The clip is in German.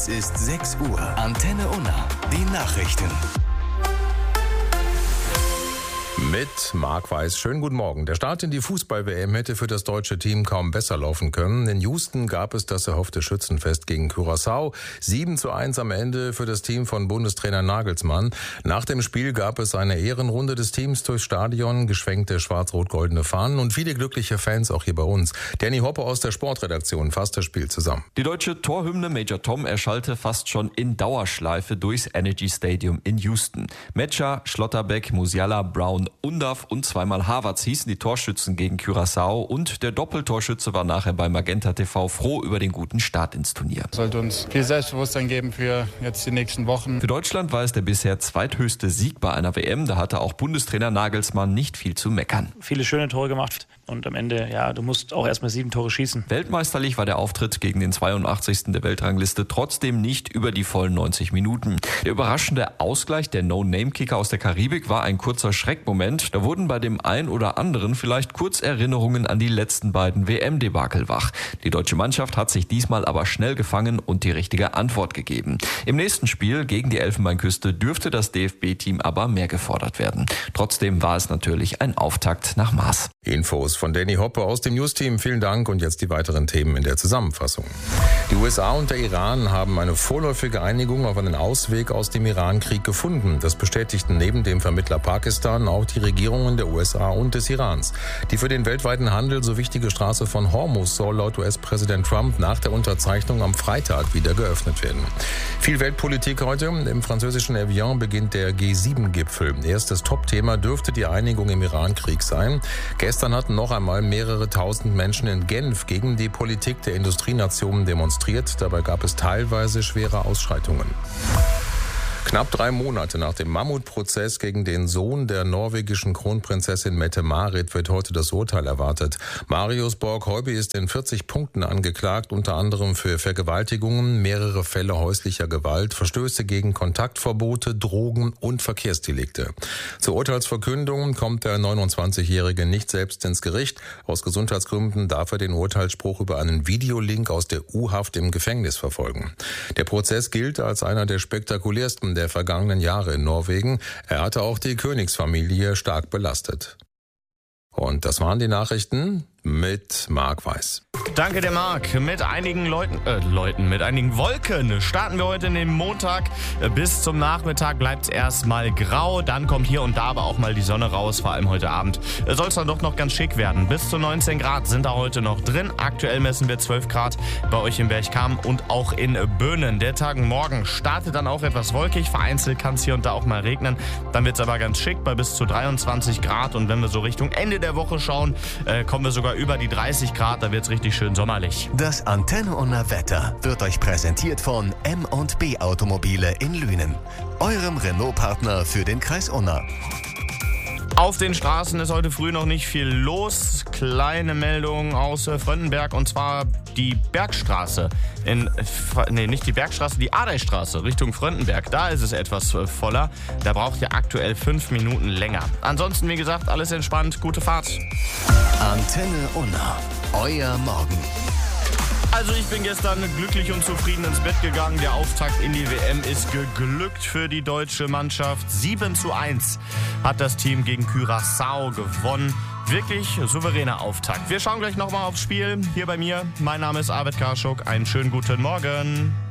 Es ist 6 Uhr. Antenne Unna. Die Nachrichten. Mit Marc Weiß. Schönen guten Morgen. Der Start in die Fußball-WM hätte für das deutsche Team kaum besser laufen können. In Houston gab es das erhoffte Schützenfest gegen Curaçao. 7:1 am Ende für das Team von Bundestrainer Nagelsmann. Nach dem Spiel gab es eine Ehrenrunde des Teams durchs Stadion, geschwenkte schwarz-rot-goldene Fahnen und viele glückliche Fans auch hier bei uns. Danny Hoppe aus der Sportredaktion fasst das Spiel zusammen. Die deutsche Torhymne Major Tom erschallte fast schon in Dauerschleife durchs Energy Stadium in Houston. Metscher, Schlotterbeck, Musiala, Brown, Undav und zweimal Havertz hießen die Torschützen gegen Curaçao und der Doppeltorschütze war nachher bei Magenta TV froh über den guten Start ins Turnier. Es sollte uns viel Selbstbewusstsein geben für jetzt die nächsten Wochen. Für Deutschland war es der bisher zweithöchste Sieg bei einer WM. Da hatte auch Bundestrainer Nagelsmann nicht viel zu meckern. Viele schöne Tore gemacht und am Ende, du musst auch erstmal 7 Tore schießen. Weltmeisterlich war der Auftritt gegen den 82. der Weltrangliste trotzdem nicht über die vollen 90 Minuten. Der überraschende Ausgleich der No-Name-Kicker aus der Karibik war ein kurzer Schreckmoment. Da wurden bei dem einen oder anderen vielleicht kurz Erinnerungen an die letzten beiden WM-Debakel wach. Die deutsche Mannschaft hat sich diesmal aber schnell gefangen und die richtige Antwort gegeben. Im nächsten Spiel gegen die Elfenbeinküste dürfte das DFB-Team aber mehr gefordert werden. Trotzdem war es natürlich ein Auftakt nach Maß. Infos von Danny Hoppe aus dem News-Team. Vielen Dank und jetzt die weiteren Themen in der Zusammenfassung. Die USA und der Iran haben eine vorläufige Einigung auf einen Ausweg aus dem Iran-Krieg gefunden. Das bestätigten neben dem Vermittler Pakistan auch die Regierungen der USA und des Irans. Die für den weltweiten Handel so wichtige Straße von Hormuz soll laut US-Präsident Trump nach der Unterzeichnung am Freitag wieder geöffnet werden. Viel Weltpolitik heute. Im französischen Evian beginnt der G7-Gipfel. Erstes Topthema dürfte die Einigung im Iran-Krieg sein. Gestern hatten noch einmal mehrere tausend Menschen in Genf gegen die Politik der Industrienationen demonstriert. Dabei gab es teilweise schwere Ausschreitungen. Knapp 3 Monate nach dem Mammutprozess gegen den Sohn der norwegischen Kronprinzessin Mette-Marit wird heute das Urteil erwartet. Marius Borg-Heuby ist in 40 Punkten angeklagt, unter anderem für Vergewaltigungen, mehrere Fälle häuslicher Gewalt, Verstöße gegen Kontaktverbote, Drogen und Verkehrsdelikte. Zur Urteilsverkündung kommt der 29-Jährige nicht selbst ins Gericht. Aus Gesundheitsgründen darf er den Urteilsspruch über einen Videolink aus der U-Haft im Gefängnis verfolgen. Der Prozess gilt als einer der spektakulärsten der vergangenen Jahre in Norwegen. Er hatte auch die Königsfamilie stark belastet. Und das waren die Nachrichten mit Marc Weiß. Danke der Marc. Mit einigen mit einigen Wolken starten wir heute in den Montag. Bis zum Nachmittag bleibt es erstmal grau. Dann kommt hier und da aber auch mal die Sonne raus, vor allem heute Abend. Soll es dann doch noch ganz schick werden. Bis zu 19 Grad sind da heute noch drin. Aktuell messen wir 12 Grad bei euch in Berchtesgaden und auch in Böhnen. Der Tag morgen startet dann auch etwas wolkig. Vereinzelt kann es hier und da auch mal regnen. Dann wird es aber ganz schick bei bis zu 23 Grad. Und wenn wir so Richtung Ende der Woche schauen, kommen wir sogar über die 30 Grad, da wird es richtig schön sommerlich. Das Antenne Unna Wetter wird euch präsentiert von M&B Automobile in Lünen, eurem Renault-Partner für den Kreis Unna. Auf den Straßen ist heute früh noch nicht viel los. Kleine Meldung aus Fröndenberg und zwar die Bergstraße. Nicht die Bergstraße, die Adeistraße Richtung Fröndenberg. Da ist es etwas voller. Da braucht ihr aktuell 5 Minuten länger. Ansonsten, wie gesagt, alles entspannt. Gute Fahrt. Antenne Unna, euer Morgen. Also ich bin gestern glücklich und zufrieden ins Bett gegangen. Der Auftakt in die WM ist geglückt für die deutsche Mannschaft. 7:1 hat das Team gegen Curaçao gewonnen. Wirklich souveräner Auftakt. Wir schauen gleich nochmal aufs Spiel hier bei mir. Mein Name ist Arvid Karschuk. Einen schönen guten Morgen.